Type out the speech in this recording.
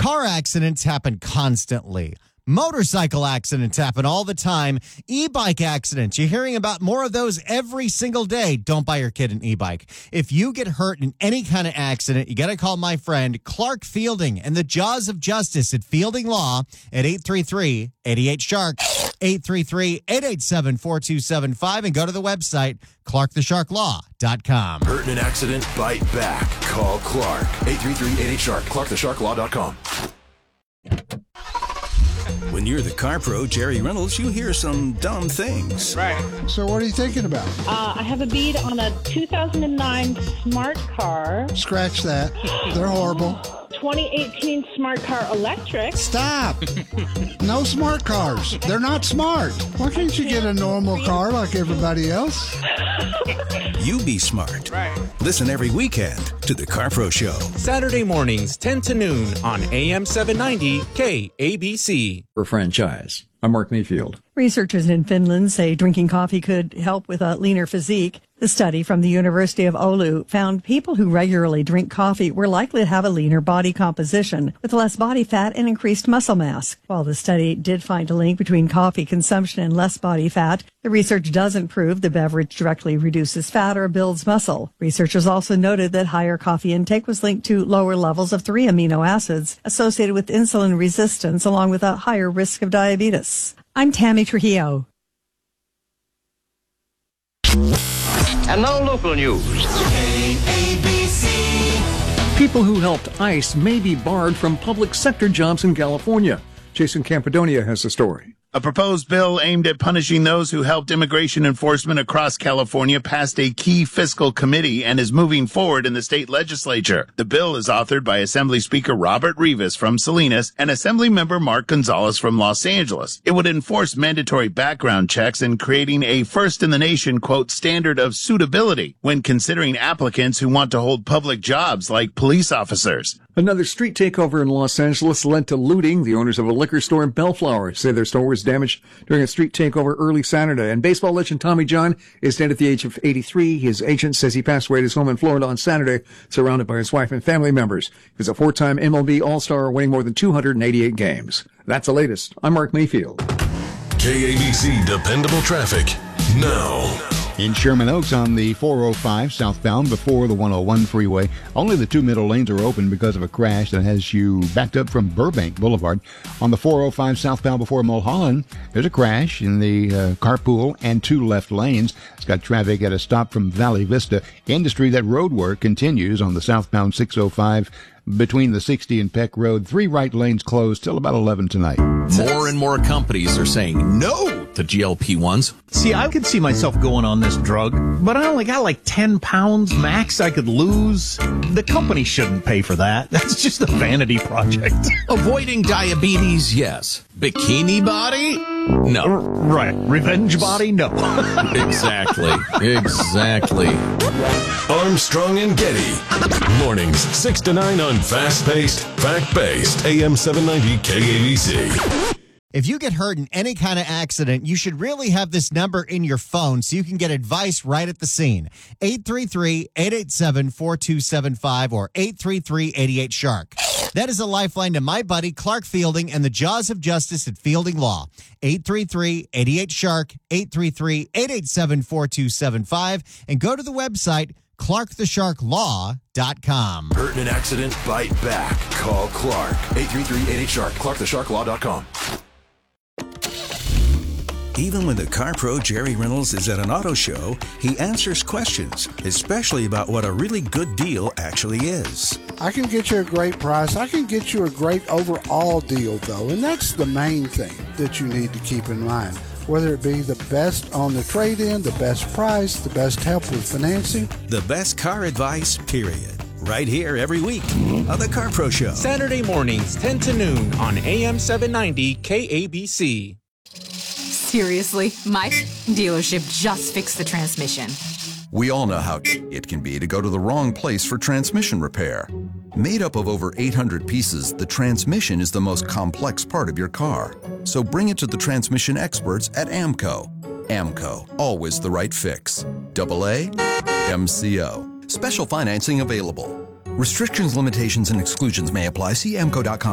Car accidents happen constantly. Motorcycle accidents happen all the time. E-bike accidents, you're hearing about more of those every single day. Don't buy your kid an e-bike. If you get hurt in any kind of accident, you got to call my friend Clark Fielding and the Jaws of Justice at Fielding Law at 833-88-SHARK, 833-887-4275, and go to the website, clarkthesharklaw.com. Hurt in an accident? Bite back. Call Clark. 833-88-SHARK, clarkthesharklaw.com. When you're the car pro, Jerry Reynolds, you hear some dumb things. Right. So what are you thinking about? I have a bead on a 2009 Smart Car. Scratch that. They're horrible. 2018 Smart Car Electric. Stop. No smart cars. They're not smart. Why can't you get a normal car like everybody else? You be smart. Right. Listen every weekend to The Car Pro Show. Saturday mornings, 10 to noon on AM 790 KABC. For franchise. I'm Mark Mayfield. Researchers in Finland say drinking coffee could help with a leaner physique. The study from the University of Oulu found people who regularly drink coffee were likely to have a leaner body composition with less body fat and increased muscle mass. While the study did find a link between coffee consumption and less body fat, the research doesn't prove the beverage directly reduces fat or builds muscle. Researchers also noted that higher coffee intake was linked to lower levels of 3 amino acids associated with insulin resistance along with a higher risk of diabetes. I'm Tammy Trujillo. And now local news. KABC. People who helped ICE may be barred from public sector jobs in California. Jason Campidonia has the story. A proposed bill aimed at punishing those who helped immigration enforcement across California passed a key fiscal committee and is moving forward in the state legislature. The bill is authored by Assembly Speaker Robert Rivas from Salinas and Assembly Member Mark Gonzalez from Los Angeles. It would enforce mandatory background checks and creating a first-in-the-nation, quote, standard of suitability when considering applicants who want to hold public jobs like police officers. Another street takeover in Los Angeles led to looting. The owners of a liquor store in Bellflower say their store was damaged during a street takeover early Saturday. And baseball legend Tommy John is dead at the age of 83. His agent says he passed away at his home in Florida on Saturday, surrounded by his wife and family members. He was a 4-time MLB All-Star, winning more than 288 games. That's the latest. I'm Mark Mayfield. KABC Dependable Traffic now. In Sherman Oaks on the 405 southbound before the 101 freeway, only the 2 middle lanes are open because of a crash that has you backed up from Burbank Boulevard. On the 405 southbound before Mulholland, there's a crash in the carpool and 2 left lanes. It's got traffic at a stop from Valley Vista. Industry that road work continues on the southbound 605 between the 60 and Peck Road. 3 right lanes closed till about 11 tonight. More and more companies are saying no to GLP-1s. See, I could see myself going on this drug, but I only got like 10 pounds max I could lose. The company shouldn't pay for that. That's just a vanity project. Avoiding diabetes, yes. Bikini body? No. Right. Revenge body? No. Exactly. Armstrong and Getty. Mornings 6 to 9 on fast-paced, fact-based AM 790 KABC. If you get hurt in any kind of accident, you should really have this number in your phone so you can get advice right at the scene. 833-887-4275 or 833-88-SHARK. That is a lifeline to my buddy Clark Fielding and the Jaws of Justice at Fielding Law. 833-88-SHARK, 833-887-4275, and go to the website clarkthesharklaw.com. Hurt in an accident? Bite back. Call Clark. 833-88-SHARK, clarkthesharklaw.com. Even when the car pro Jerry Reynolds is at an auto show, he answers questions, especially about what a really good deal actually is. I can get you a great price. I can get you a great overall deal, though, and that's the main thing that you need to keep in mind. Whether it be the best on the trade-in, the best price, the best help with financing. The best car advice, period. Right here every week on The Car Pro Show. Saturday mornings, 10 to noon on AM 790 KABC. Seriously, my dealership just fixed the transmission. We all know how it can be to go to the wrong place for transmission repair. Made up of over 800 pieces, the transmission is the most complex part of your car. So bring it to the transmission experts at AMCO. AMCO, always the right fix. AA MCO. Special financing available. Restrictions, limitations, and exclusions may apply. See AMCO.com.